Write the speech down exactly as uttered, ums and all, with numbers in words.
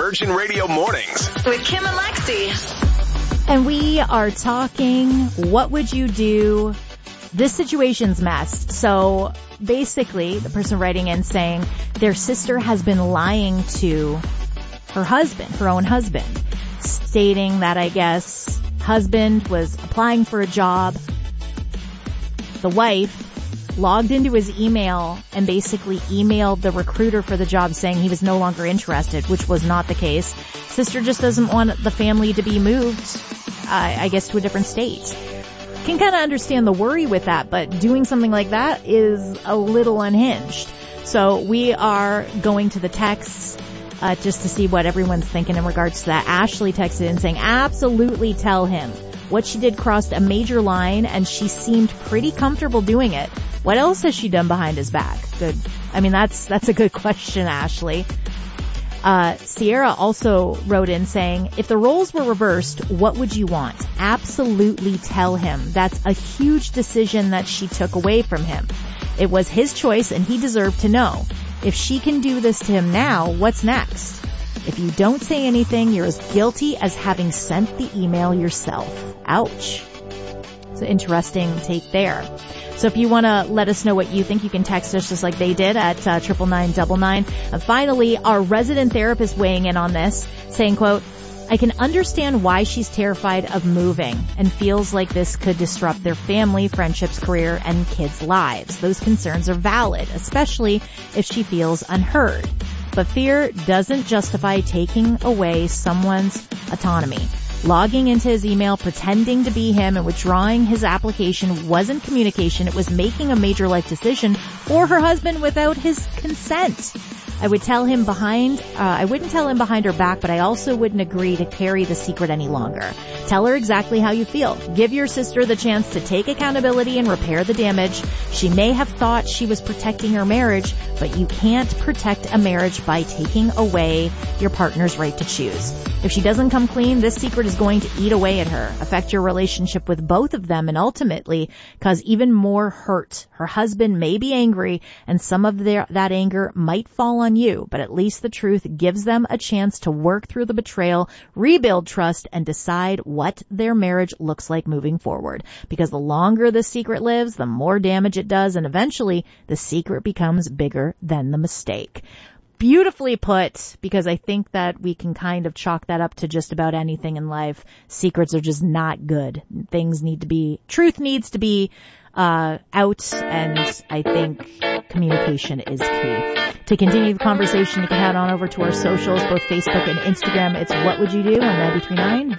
Virgin Radio Mornings with Kim and Lexi. And we are talking, what would you do? This situation's messed. So basically, the person writing in saying their sister has been lying to her husband, her own husband, stating that, I guess, husband was applying for a job. The wife logged into his email and basically emailed the recruiter for the job saying he was no longer interested, which was not the case. Sister just doesn't want the family to be moved, uh, I guess, to a different state. Can kind of understand the worry with that, but doing something like that is a little unhinged. So we are going to the texts uh, just to see what everyone's thinking in regards to that. Ashley texted in saying, absolutely tell him. What she did crossed a major line, and she seemed pretty comfortable doing it. What else has she done behind his back? Good. I mean, that's that's a good question, Ashley. Uh, Sierra also wrote in saying, if the roles were reversed, what would you want? Absolutely tell him. That's a huge decision that she took away from him. It was his choice, and he deserved to know. If she can do this to him now, what's next? If you don't say anything, you're as guilty as having sent the email yourself. Ouch. It's an interesting take there. So if you want to let us know what you think, you can text us just like they did at uh, triple nine double nine. And finally, our resident therapist weighing in on this, saying, quote, I can understand why she's terrified of moving and feels like this could disrupt their family, friendships, career, and kids' lives. Those concerns are valid, especially if she feels unheard. But fear doesn't justify taking away someone's autonomy. Logging into his email, pretending to be him, and withdrawing his application wasn't communication. It was making a major life decision for her husband without his consent. I would tell him behind, uh, I wouldn't tell him behind her back, but I also wouldn't agree to carry the secret any longer. Tell her exactly how you feel. Give your sister the chance to take accountability and repair the damage. She may have thought she was protecting her marriage, but you can't protect a marriage by taking away your partner's right to choose. If she doesn't come clean, this secret is going to eat away at her, affect your relationship with both of them, and ultimately cause even more hurt. Her husband may be angry, and some of their, that anger might fall on you, but at least the truth gives them a chance to work through the betrayal, rebuild trust, and decide what their marriage looks like moving forward. Because the longer the secret lives, the more damage it does, and eventually the secret becomes bigger than the mistake. Beautifully put, because I think that we can kind of chalk that up to just about anything in life. Secrets are just not good. Things need to be, truth needs to be uh out, and I think communication is key. To continue the conversation, you can head on over to our socials, both Facebook and Instagram. It's What Would You Do on ninety-three point nine